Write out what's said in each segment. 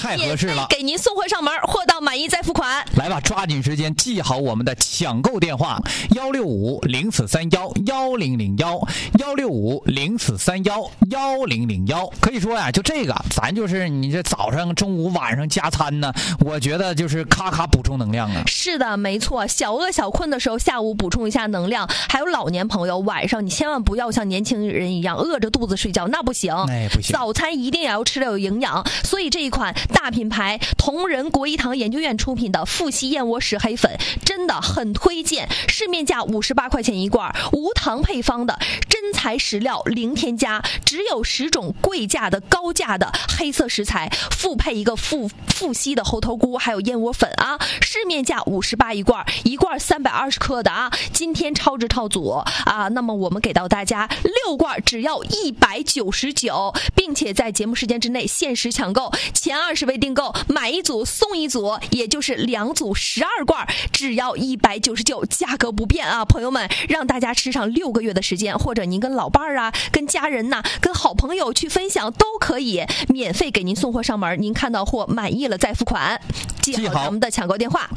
太合适了， 给您送货上门，货到满意再付款。 来吧，抓紧时间记好我们的抢购电话：165-0431-1001，165-0431-1001。可以说呀，就这个，咱就是你这早上、中午、晚上加餐呢，我觉得就是咔咔补充能量啊。 是的，没错，小饿小困的时候，下午补充一下能量。还有老年朋友，晚上你千万不要像年轻人一样饿着肚子睡觉，那不行。 不行， 早餐一定要吃的有营养。所以这一款大品牌同仁国医堂研究院出品的富硒燕窝石黑粉真的很推荐，市面价58块钱一罐，无糖配方的，真材实料，零添加，只有10种贵价的高价的黑色食材，附配一个富硒的猴头菇，还有燕窝粉啊，市面价58一罐，一罐320克的啊，今天超值套组啊，那么我们给到大家6罐只要199，并且在节目时间之内限时抢购，前20位订购买一组送一组，也就是2组12罐，只要199，价格不变啊，朋友们，让大家吃上6个月的时间，或者您跟老伴儿啊、跟家人呐、跟好朋友去分享都可以，免费给您送货上门，您看到货满意了再付款。记好咱们的抢购电话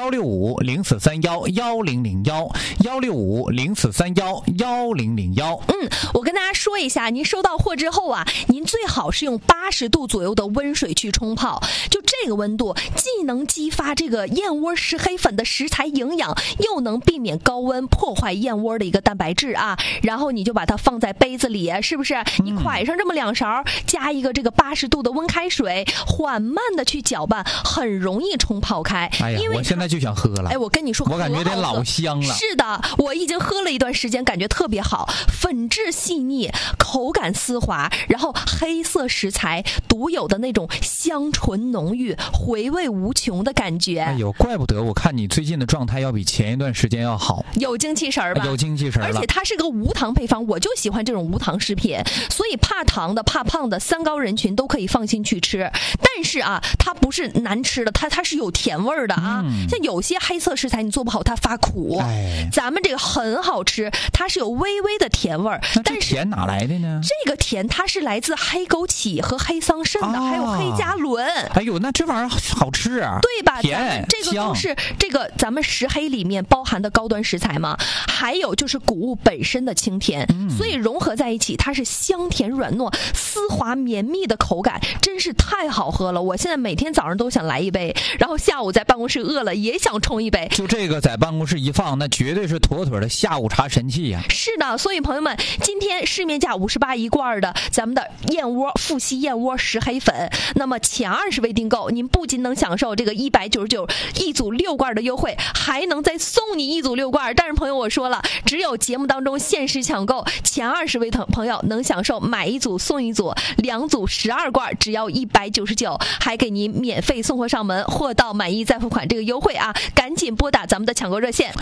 ：165-0431-1001，165-0431-1001。 我跟大家说一下，您收到货之后啊，您最好是用80度左右的温水去冲泡，就这个温度，既能激发这个燕窝石黑粉的食材营养，又能避免高温破坏燕窝的一个蛋白质啊。然后你就把它放在杯子里，是不是？你蒯上这么2勺，加一个这个80度的温开水，缓慢的去搅拌，很容易冲泡开。因为我现在就想喝了。 我跟你说， 我感觉得老香了。 是的，我已经喝了一段时间，感觉特别好，粉质细腻，口感丝滑，然后黑色食材独有的那种香醇浓郁、回味无穷的感觉。 怪不得我看你最近的状态要比前一段时间要好， 有精气神吧？ 有精气神了。 而且它是个无糖配方，我就喜欢这种无糖食品，所以怕糖的、怕胖的三高人群都可以放心去吃。但是啊，它不是难吃的，它是有甜味的啊。像有些黑色食材你做不好，它发苦。咱们这个很好吃，它是有微微的甜味儿。但是甜哪来的呢？ 这个甜它是来自黑枸杞和黑桑葚的，还有黑加仑。 那这玩意儿好吃啊， 对吧？ 甜， 这个都是这个咱们石黑里面包含的高端食材嘛。还有就是谷物本身的清甜，所以融合在一起，它是香甜软糯、丝滑绵密的口感，真是太好喝了。我现在每天早上都想来一杯，然后下午在办公室饿了也想冲一杯。 就这个在办公室一放，那绝对是妥妥的下午茶神器呀。 是的，所以朋友们，今天市面价58一罐的咱们的燕窝富硒燕窝石黑粉，那么前20位订购，您不仅能享受这个199一组6罐的优惠，还能再送你一组6罐。但是朋友，我说了，只有节目当中限时抢购，前20位朋友能享受买一组送一组，2组12罐，只要199，还给您免费送货上门，货到满意再付款这个优惠啊！赶紧拨打咱们的抢购热线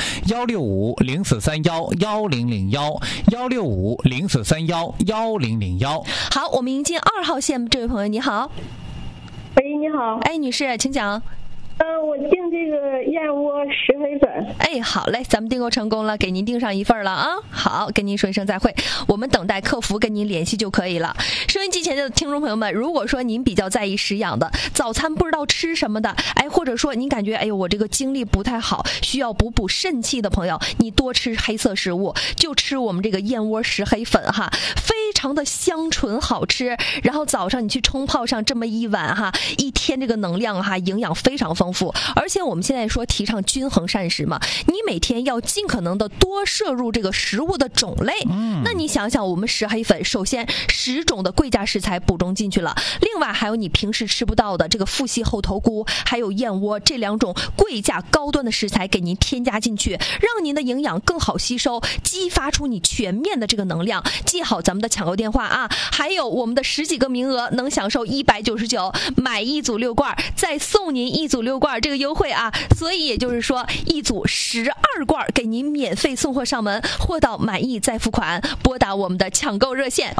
165-0431-1001，165-0431-1001。 好，我们迎接2号线这位朋友，你好。 喂，你好。 女士，请讲。 我订这个燕窝石黑粉。 好嘞，咱们订购成功了，给您订上一份了啊。好，跟您说一声再会，我们等待客服跟您联系就可以了。收音机前的听众朋友们，如果说您比较在意食养的，早餐不知道吃什么的，或者说您感觉我这个精力不太好，需要补肾气的朋友，你多吃黑色食物，就吃我们这个燕窝石黑粉哈，非常的香醇好吃。然后早上你去冲泡上这么一碗哈，一天这个能量哈，营养非常丰富。而且我们现在说提倡均衡膳食嘛，你每天要尽可能的多摄入这个食物的种类。那你想想，我们石黑粉首先10种的贵价食材补充进去了，另外还有你平时吃不到的这个富硒猴头菇，还有燕窝，这2种贵价高端的食材给您添加进去，让您的营养更好吸收，激发出你全面的这个能量。记好咱们的抢购电话啊，还有我们的10几个名额能享受199，买一组6罐，再送您一组6罐这个优惠啊，所以也就是说一组12罐给您免费送货上门，货到满意再付款。拨打我们的抢购热线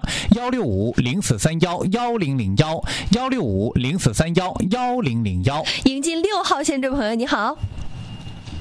165-0431-1001，165-0431-1001。 迎进6号线这位朋友，你好。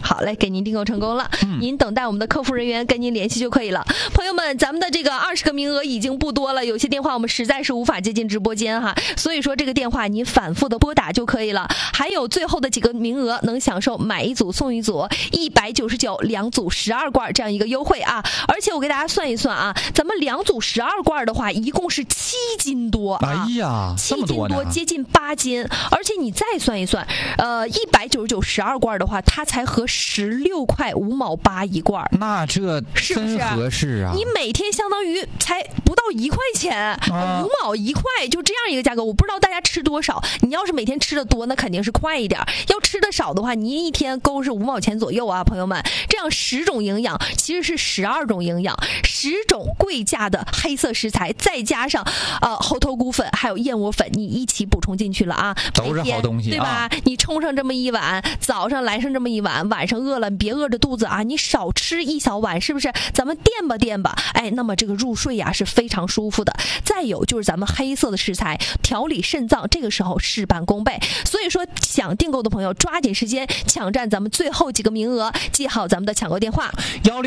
好嘞，给您订购成功了。您等待我们的客服人员跟您联系就可以了。朋友们，咱们的这个20个名额已经不多了，有些电话我们实在是无法接进直播间哈，所以说这个电话您反复的拨打就可以了。还有最后的几个名额能享受买一组送一组199，两组12罐这样一个优惠啊！而且我给大家算一算啊，咱们两组12罐的话，一共是7斤多啊！ 哎呀 ，7斤多，接近8斤。而且你再算一算，199 12罐的话，它才合16块5毛8一罐。 那这真合适啊！ 你每天相当于才不到1块钱，5毛1块，就这样一个价格。我不知道大家吃多少，你要是每天吃的多，那肯定是快一点；要吃的少的话，你一天够是5毛钱左右啊，朋友们。这样10种营养其实是12种营养，10种贵价的黑色食材，再加上猴头菇粉还有燕窝粉，你一起补充进去了啊， 都是好东西， 对吧？你冲上这么一碗，早上来上这么一碗，晚上饿了你别饿着肚子啊，你少吃一小碗，是不是？咱们垫吧垫吧，哎，那么这个入睡呀是非常舒服的。再有就是咱们黑色的食材调理肾脏，这个时候事半功倍。所以说想订购的朋友抓紧时间抢占咱们最后几个名额，记好咱们的抢购电话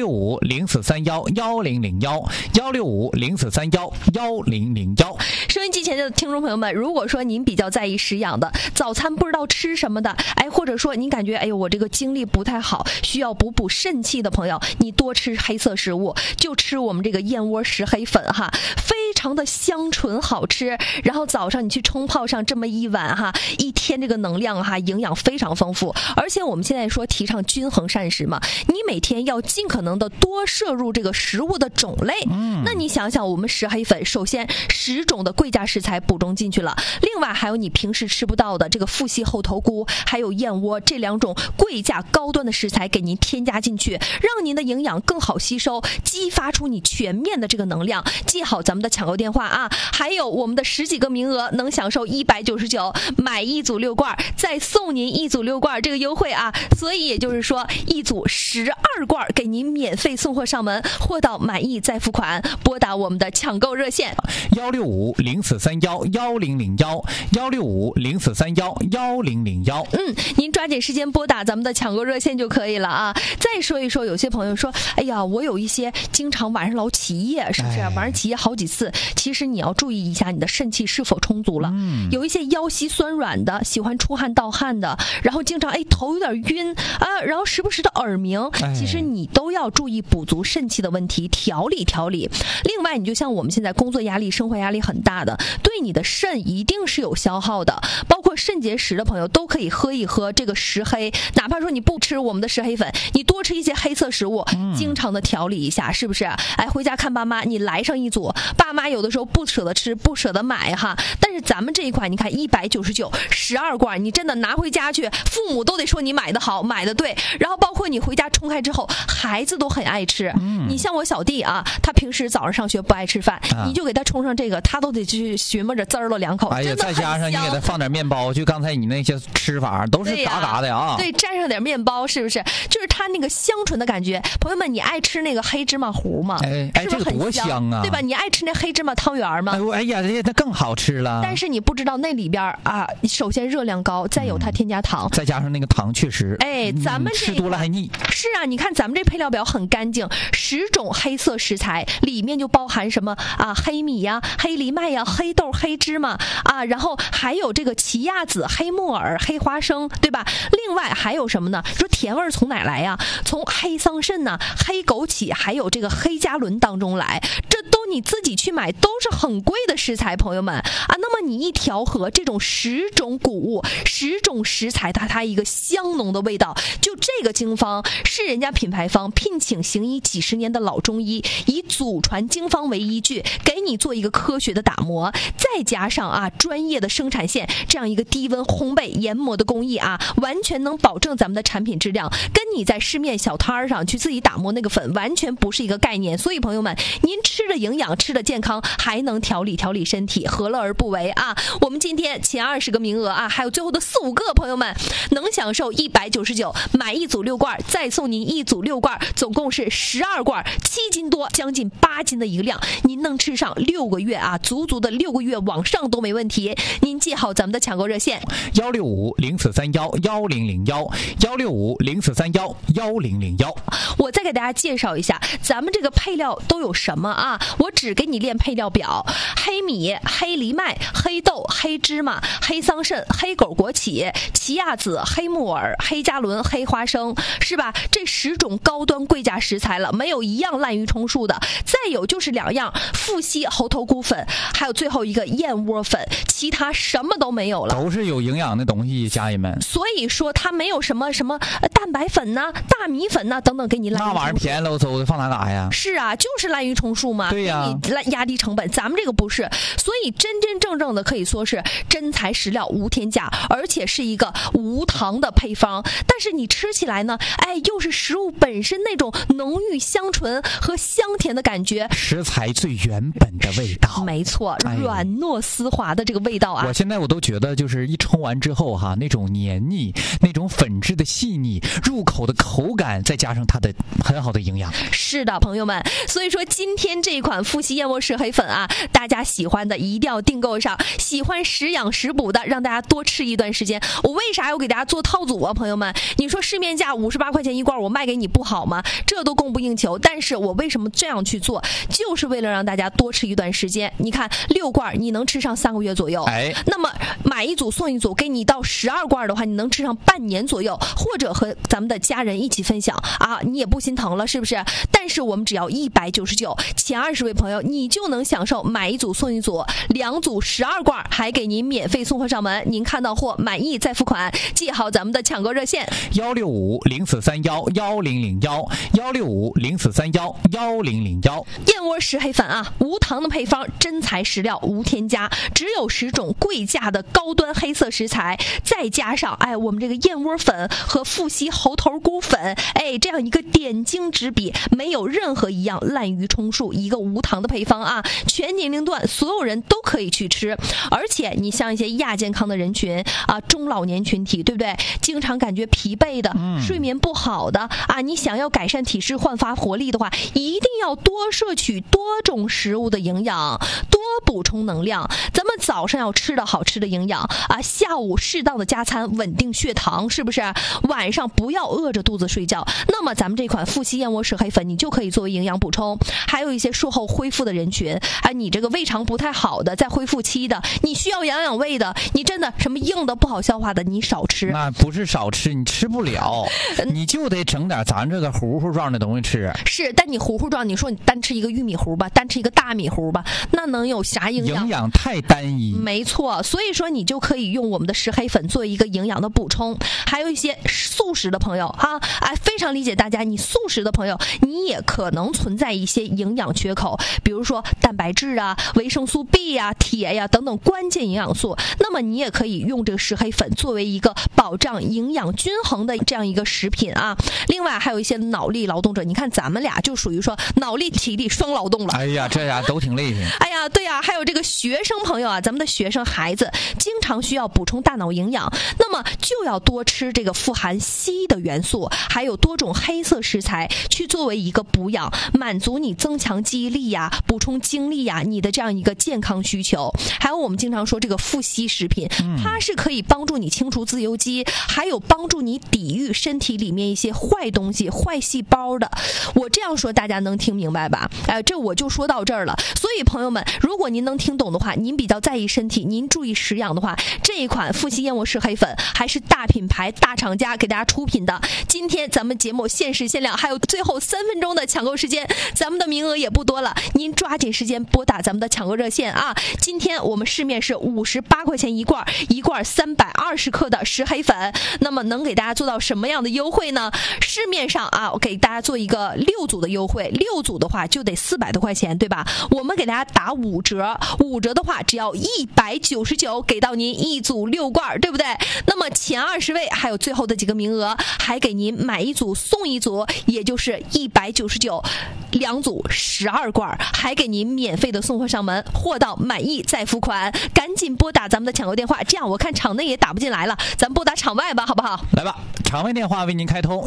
165-0431-1001，165-0431-1001。 收音机前的听众朋友们，如果说您比较在意食养的，早餐不知道吃什么的，哎，或者说您感觉哎呦我这个精力不太好，需要补肾气的朋友，你多吃黑色食物，就吃我们这个燕窝石黑粉哈，非常的香醇好吃。然后早上你去冲泡上这么一碗哈，一天这个能量哈，营养非常丰富。而且我们现在说提倡均衡膳食嘛，你每天要尽可能的多摄入这个食物的种类。那你想想，我们石黑粉首先10种的贵价食材补充进去了，另外还有你平时吃不到的这个富硒猴头菇还有燕窝这2种贵价高端的食材给您添加进去，让您的营养更好吸收，激发出你全面的这个能量。记好咱们的抢购电话啊，还有我们的10几个名额能享受199买1组6罐再送您1组6罐这个优惠啊，所以也就是说1组12罐给您免费送货上门，货到满意再付款。拨打我们的抢购热线 165-0431-1001，165-0431-1001。 您抓紧时间拨打咱们的抢购热线就可以了啊。再说一说，有些朋友说，哎呀，我有一些经常晚上老起夜，是不是？晚上起夜好几次，其实你要注意一下你的肾气是否充足了。有一些腰膝酸软的，喜欢出汗盗汗的，然后经常头有点晕啊，然后时不时的耳鸣，其实你都要注意补足肾气的问题，调理调理。另外，你就像我们现在工作压力、生活压力很大的，对你的肾一定是有消耗的。包括肾结石的朋友都可以喝一喝这个石黑，哪怕说你不吃我们的石黑粉，你多吃一些黑色食物，经常的调理一下，是不是？哎，回家看爸妈，你来上1组，爸妈有的时候不舍得吃，不舍得买哈。但是咱们这一款，你看199 12罐，你真的拿回家去，父母都得说你买的好，买的对。然后包括你回家冲开之后，孩子都很爱吃。你像我小弟啊，他平时早上上学不爱吃饭，你就给他冲上这个，他都得去寻摸着滋儿了2口。 哎呀，再加上你给他放点面包，就刚才你那些吃法都是嘎嘎的啊。 对，蘸上点面包，是不是？就是他那个香醇的感觉。朋友们，你爱吃那个黑芝麻糊吗？ 是不是很香啊？ 对吧？你爱吃那黑芝麻汤圆吗？ 哎呀，那更好吃了。 但是你不知道那里边啊，首先热量高，再有它添加糖， 再加上那个糖确实， 咱们吃多了还腻。 是啊，你看咱们这配料表很干净，10种黑色食材里面就包含什么啊？黑米呀、黑藜麦呀、黑豆、黑芝麻啊，然后还有这个奇亚籽、黑木耳、黑花生，对吧？另外还有什么呢？说甜味从哪来呀？从黑桑葚呢、黑枸杞，还有这个黑加仑当中来，这都你自己去买都是很贵的食材，朋友们啊。那么你一调和这种10种谷物、10种食材，它一个香浓的味道。就这个经方是人家品牌方聘请行医几10年的老中医，以祖传经方为依据，给你做一个科学的打磨，再加上专业的生产线这样一个低温烘焙研磨的工艺完全能保证咱们的产品质量，跟你在市面小摊上去自己打磨那个粉完全不是一个概念。所以朋友们，您吃着营养养，吃的健康，还能调理身体，何乐而不为啊？我们今天前20个名额啊，还有最后的4、5个朋友们能享受199，买一组6罐，再送您一组6罐，总共是12罐，7斤多，将近8斤的一个量，您能吃上6个月啊，足足的6个月往上都没问题。您记好咱们的抢购热线 165-0431-1001，165-0431-1001。 我再给大家介绍一下咱们这个配料都有什么啊？我只给你列配料表：黑米、黑藜麦、黑豆、黑芝麻、黑桑葚、黑狗枸杞、奇亚籽、黑木耳、黑加仑、黑花生，是吧？这10种高端贵价食材了，没有一样滥竽充数的。再有就是2样富硒猴头菇粉，还有最后一个燕窝粉，其他什么都没有了， 都是有营养的东西，家人们。 所以说它没有什么蛋白粉呐、大米粉呐等等给你滥竽充数。 那玩意儿便宜喽嗖的，放哪打呀？ 是啊，就是滥竽充数嘛， 对呀， 给你压低成本。咱们这个不是，所以真正的可以说是真材实料，无添加，而且是一个无糖的配方。但是你吃起来呢，又是食物本身那种浓郁香醇和香甜的感觉， 食材最原本的味道。 没错，软糯丝滑的这个味道啊！ 我都觉得就是一冲完之后哈，那种黏腻，那种粉质的细腻，入口的口感，再加上它的很好的营养。 是的，朋友们，所以说今天这款富硒燕窝石黑粉啊，大家喜欢的一定要订购上。喜欢食养食补的，让大家多吃一段时间。我为啥要给大家做套组啊，朋友们？你说市面价58块钱一罐，我卖给你不好吗？这都供不应求。但是我为什么这样去做？就是为了让大家多吃一段时间。你看6罐你能吃上3个月左右，那么买一组送一组，给你到12罐的话，你能吃上半年左右，或者和咱们的家人一起分享啊，你也不心疼了，是不是？但是我们只要199，前20位朋友你就能享受买一组送一组，2组12罐，还给您免费送货上门。您看到货满意再付款，记好咱们的抢购热线 165-0431-1001，165-0431-1001。 燕窝石黑粉啊，无糖的配方，真材实料，无添加，只有10种贵价的高端黑色食材，再加上我们这个燕窝粉和富硒猴头菇粉，这样一个点睛之笔，没有任何一样滥竽充数，一个无糖的配方啊，全年龄段所有人都可以去吃。而且你像一些亚健康的人群啊，中老年群体，对不对？经常感觉疲惫的，睡眠不好的啊，你想要改善体质、焕发活力的话，一定要多摄取多种食物的营养，多补充能量。咱们早上要吃的好吃的营养啊，下午适当的加餐，稳定血糖，是不是？晚上不要饿着肚子睡觉。那么咱们这款富硒燕窝石黑粉，你就可以作为营养补充。还有一些术后恢复的人群，你这个胃肠不太好的，在恢复期的，你需要养胃的，你真的什么硬的不好消化的，你少吃。 那不是少吃，你吃不了，你就得整点咱这个糊糊状的东西吃。 是，但你糊糊状，你说你单吃一个玉米糊吧，单吃一个大米糊吧，那能有啥营养？ 营养太单一。 没错，所以说你就可以用我们的石黑粉作为一个营养的补充。还有一些素食的朋友啊，非常理解大家，你素食的朋友，你也可能存在一些营养缺口，比如说蛋白质啊、维生素 B 呀、铁呀等等关键营养素。那么你也可以用这个石黑粉作为一个保障营养均衡的这样一个食品啊。另外还有一些脑力劳动者，你看咱们俩就属于说脑力体力双劳动了。 哎呀，这俩都挺累挺。 哎呀，对呀，还有这个学生朋友啊，咱们的学生孩子经常需要补充大脑营养，那么就要多吃这个富含硒的元素，还有多种黑色食材去作为一个补养，满足你增强记忆力呀、补充精力呀，你的这样一个健康需求。还有我们经常说这个富硒食品，它是可以帮助你清除自由基，还有帮助你抵御身体里面一些坏东西、坏细胞的。我这样说大家能听明白吧？这我就说到这儿了。所以朋友们，如果您能听懂的话，您比较在意身体，您注意食养的话，这一款富硒燕窝石黑粉还是大品牌、大厂家给大家出品的。今天咱们节目限时限量，还有最后3分钟的抢购时间，咱们的名额也不多了，您抓紧时间拨打咱们的抢购热线啊！今天我们市面是58块钱一罐，一罐320克的石黑粉，那么能给大家做到什么样的优惠呢？市面上啊，我给大家做一个6组的优惠，6组的话就得400多块钱，对吧？我们给大家打5折，5折的话只要199，给到您一组6罐，对不对？那么前20位还有最后的几个名额，还给您买一组送一组，也就是199，2组12罐。 罐，还给您免费的送货上门，货到满意再付款。赶紧拨打咱们的抢购电话，这样我看场内也打不进来了，咱们拨打场外吧，好不好？ 来吧，场外电话为您开通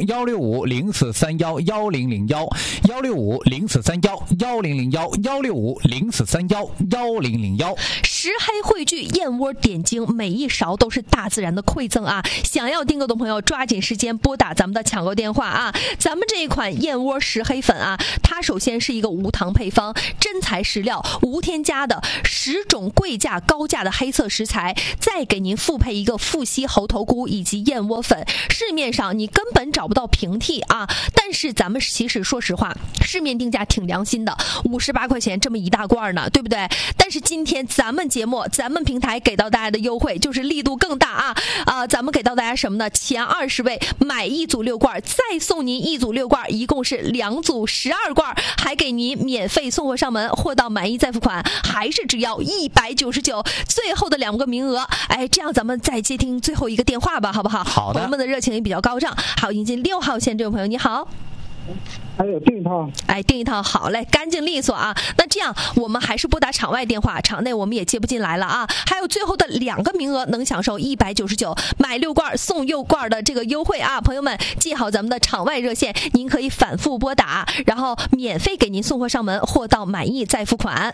165-0431-1001，165-0431-1001，165-0431-1001。 石黑汇聚，燕窝点睛，每一勺都是大自然的馈赠啊！想要订购的朋友，抓紧时间拨打咱们的抢购电话啊！咱们这一款燕窝石黑粉啊，它首先是一个无糖配方，真材实料，无添加的10种贵价高价的黑色食材，再给您复配一个富硒猴头菇以及燕窝粉。市面上你根本找不到平替啊！但是咱们其实说实话，市面定价挺良心的，58块钱这么一大罐呢，对不对？但是今天咱们节目、咱们平台给到大家的优惠就是力度更大啊！咱们给到大家什么呢？前20位买一组6罐，再送您一组6罐，一共是2组12罐，还给您免费送货上门，货到满意再付款，还是只要199。最后的2个名额，哎，这样咱们再接听最后一个电话吧，好不好？ 好的。 朋友们的热情也比较高涨。好，迎接6号线这位朋友，你好。 还有订一套， 哎，订一套，好嘞，干净利索啊。那这样我们还是拨打场外电话，场内我们也接不进来了啊。还有最后的2个名额能享受199买6罐送6罐的这个优惠啊，朋友们记好咱们的场外热线，您可以反复拨打，然后免费给您送货上门，货到满意再付款。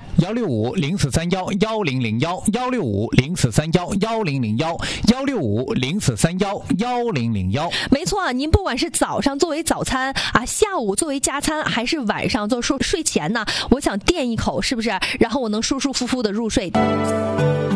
165-0431-1001，165-0431-1001，165-0431-1001。 没错啊，您不管是早上作为早餐啊，下午作为加餐，还是晚上做睡前呢，我想垫一口，是不是？然后我能舒舒服服的入睡。